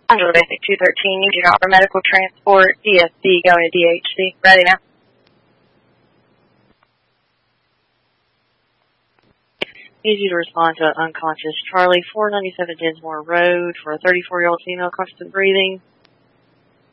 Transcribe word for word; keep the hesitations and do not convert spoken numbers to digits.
Angela Basic two thirteen, you do not for medical transport, D S C going to D H C. Ready now? Need you to respond to unconscious Charlie, four ninety-seven Dinsmore Road for a thirty-four-year-old female, constant breathing.